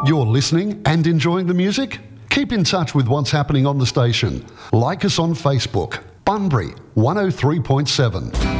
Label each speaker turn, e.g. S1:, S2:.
S1: You're listening and enjoying the music? Keep in touch with what's happening on the station. Like us on Facebook. Bunbury 103.7.